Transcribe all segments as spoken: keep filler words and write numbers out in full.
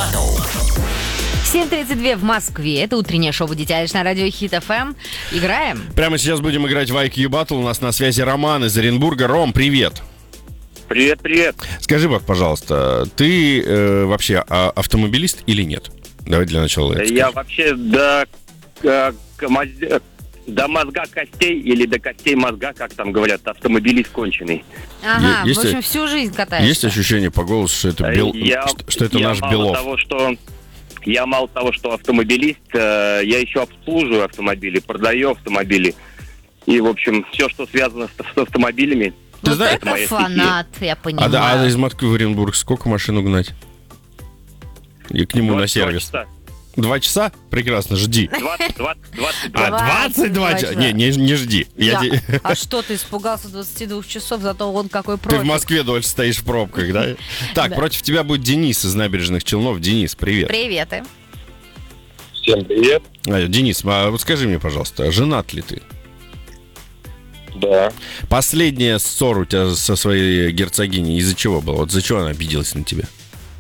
Battle. семь тридцать два в Москве. Это утреннее шоу «Дитя на радио Хит эф эм». Играем. Прямо сейчас будем играть в ай кью Battle. У нас на связи Роман из Оренбурга. Ром, привет. Привет, привет. Скажи, вот, пожалуйста, ты э, вообще а, автомобилист или нет? Давай для начала это Я скажем. вообще до, к- к моз- до мозга костей или до костей мозга, как там говорят, автомобилист конченый. Ага, Есть- в общем, всю жизнь катаешься. Есть ощущение по голосу, что это, бел... Я- что, что это я наш мало Белов? Того, что, я мало того, что автомобилист, э, я еще обслуживаю автомобили, продаю автомобили. И, в общем, все, что связано с, с автомобилями. Ты Вот знаешь- это моя фанат, я А, понимаю. да, а из Москвы в Оренбург сколько машин угнать? И к нему на сервис. Два часа? Прекрасно, жди. двадцать, двадцать, двадцать А, два. двадцать два часа? Не, не, не жди. Я Да. те- А что, ты испугался двадцати двух часов, зато он какой Ты профи. в Москве дольше стоишь в пробках, да? Так, Да. против тебя будет Денис из Набережных Челнов. Денис, привет. Приветы. Всем привет. А, Денис, а вот скажи мне, пожалуйста, женат ли ты? Да. Последняя ссора у тебя со своей герцогиней из-за чего была? Вот из-за чего она обиделась на тебя?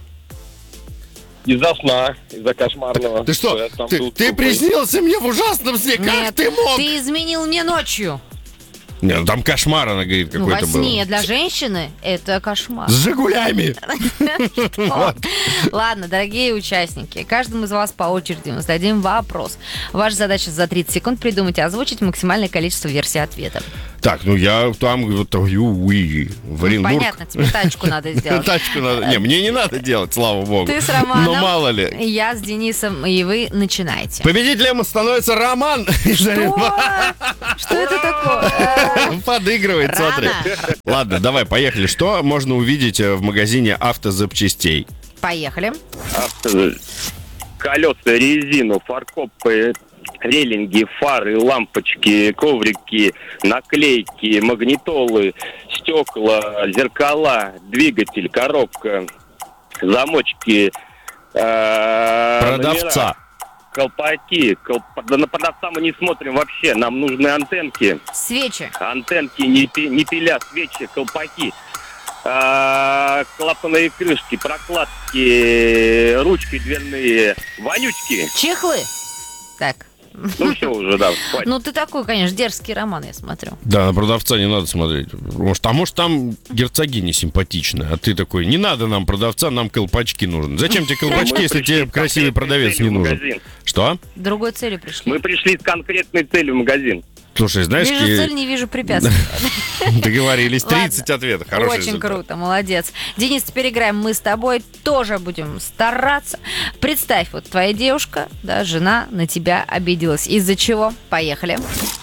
Из-за сна, из-за кошмарного. Ты что? Я там Ты, был ты сухой. приснился мне в ужасном сне? Как Нет, ты мог? ты изменил мне ночью. Не, ну там кошмар, она говорит, Ну, во какой-то был. сне для женщины это кошмар. С «Жигулями». О, Ладно, дорогие участники, каждому из вас по очереди мы зададим вопрос. Ваша задача за тридцать секунд придумать и озвучить максимальное количество версий ответа. Так, ну я там вот уи, в Оренбург. Понятно, тебе тачку надо сделать. Тачку надо. Не, мне не надо делать, слава богу. Ты с Романом, Но мало ли. я с Денисом, и вы начинаете. Победителем становится Роман из Оренбурга. Что? Что это такое? Подыгрывает, смотри. Рано. Ладно, давай, поехали. Что можно увидеть э, в магазине автозапчастей? Поехали. Авто- Колеса, резину, фаркопы, рейлинги, фары, лампочки, коврики, наклейки, магнитолы, стекла, зеркала, двигатель, коробка, замочки, э, Продавца. номера, колпаки. Колп- На продавца мы не смотрим вообще. Нам нужны антенки. Свечи. Антенки, не, пи- не пиля, свечи, колпаки. А, клапанные крышки, прокладки, ручки дверные, вонючки. Чехлы. Так. Ну все уже, да, хватит. Ну, ты такой, конечно, дерзкий Роман, я смотрю. Да, на продавца не надо смотреть. Может, а может там герцогиня симпатичная, а ты такой, не надо нам продавца, нам колпачки нужны. Зачем тебе колпачки, Мы если пришли тебе с красивый конкретной продавец не целью в нужен? магазин. Что? Другой целью пришли. Мы пришли с конкретной целью в магазин. Слушай, знаешь, Вижу ки- цель, не вижу препятствий. договорились, Ладно. тридцать ответов, хороший Очень результат. круто, молодец. Денис, теперь играем мы с тобой, тоже будем стараться. Представь, вот твоя девушка, да, жена на тебя обиделась. Из-за чего? Поехали.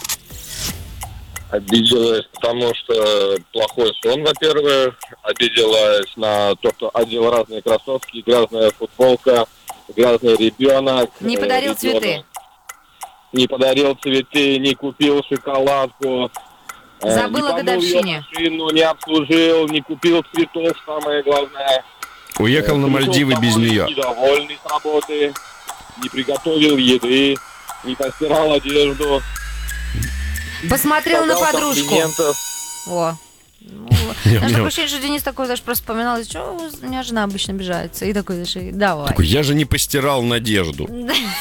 Обиделась, потому что плохой сон, во-первых. Обиделась на то, что одел разные кроссовки, грязная футболка, грязный ребенок. Не Э, подарил ребенок цветы. Не подарил цветы, не купил шоколадку. э, Забыла не помыл её годовщине. машину, не обслужил, не купил цветов, самое главное. Уехал Э, на пришел Мальдивы без домой нее. Недовольный с работы, не приготовил еды, не постирал одежду. Посмотрел на сказал подружку. комплиментов. О. Ну, Не, знаешь, мне- такое ощущение, что Денис такой, даже просто вспоминал, что у меня жена обычно обижается. И такой, знаешь, и давай. Такой, я же не постирал надежду.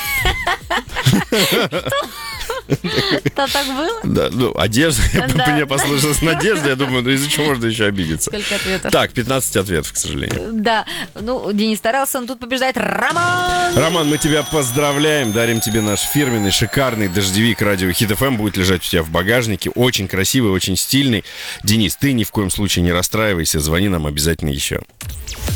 Это так было? Да, ну, одежда, Да. мне послышалась надежда, я думаю, ну из-за чего можно еще обидеться? Сколько ответов? Так, пятнадцать ответов, к сожалению. Да, ну, Денис старался, но тут побеждает Роман. Роман, мы тебя поздравляем, дарим тебе наш фирменный, шикарный дождевик радио Хит эф эм, будет лежать у тебя в багажнике, очень красивый, очень стильный. Денис, ты ни в коем случае не расстраивайся, звони нам обязательно еще.